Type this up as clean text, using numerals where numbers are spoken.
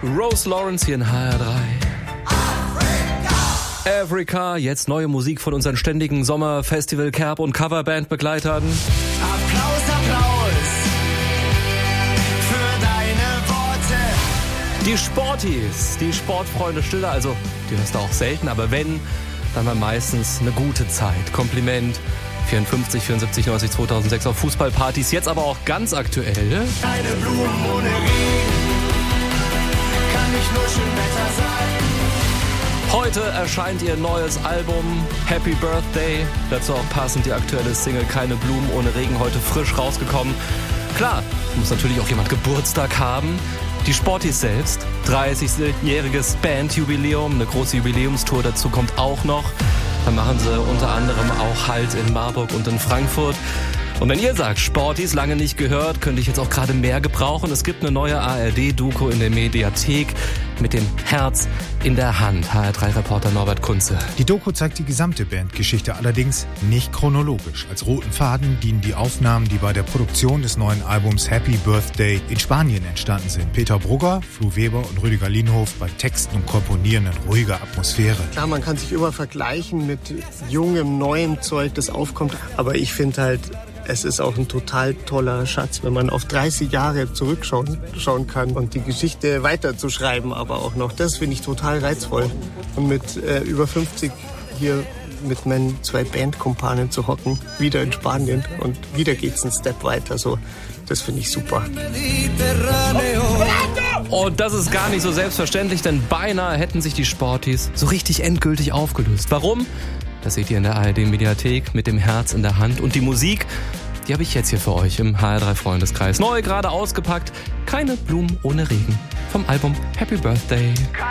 Rose Lawrence hier in HR3. Africa, jetzt neue Musik von unseren ständigen Sommerfestival Kerb und Coverband-Begleitern. Applaus, Applaus für deine Worte. Die Sporties, die Sportfreunde Stille, also die hörst du auch selten, aber wenn, dann war meistens eine gute Zeit. Kompliment. 54, 74, 90, 2006 auf Fußballpartys, jetzt aber auch ganz aktuell. Keine Blumen ohne Regen, kann nicht nur schön Wetter sein. Heute erscheint ihr neues Album Happy Birthday. Dazu auch passend die aktuelle Single Keine Blumen ohne Regen, heute frisch rausgekommen. Klar, muss natürlich auch jemand Geburtstag haben. Die Sporties selbst, 30-jähriges Bandjubiläum, eine große Jubiläumstour dazu kommt auch noch. Dann machen sie unter anderem auch Halt in Marburg und in Frankfurt. Und wenn ihr sagt, Sporties, lange nicht gehört, könnte ich jetzt auch gerade mehr gebrauchen. Es gibt eine neue ARD-Doku in der Mediathek mit dem Herz in der Hand. HR3-Reporter Norbert Kunze. Die Doku zeigt die gesamte Bandgeschichte, allerdings nicht chronologisch. Als roten Faden dienen die Aufnahmen, die bei der Produktion des neuen Albums Happy Birthday in Spanien entstanden sind. Peter Brugger, Flu Weber und Rüdiger Lienhof bei Texten und Komponieren in ruhiger Atmosphäre. Klar, man kann sich immer vergleichen mit jungem, neuem Zeug, das aufkommt. Aber ich finde halt, es ist auch ein total toller Schatz, wenn man auf 30 Jahre zurückschauen kann und die Geschichte weiterzuschreiben, aber auch noch. Das finde ich total reizvoll. Und mit über 50 hier mit meinen 2 Bandkumpanen zu hocken, wieder in Spanien und wieder geht's einen Step weiter. So, das finde ich super. Und das ist gar nicht so selbstverständlich, denn beinahe hätten sich die Sporties so richtig endgültig aufgelöst. Warum? Das seht ihr in der ARD-Mediathek mit dem Herz in der Hand. Und die Musik, die habe ich jetzt hier für euch im HR3-Freundeskreis. Neu gerade ausgepackt, Keine Blumen ohne Regen vom Album Happy Birthday.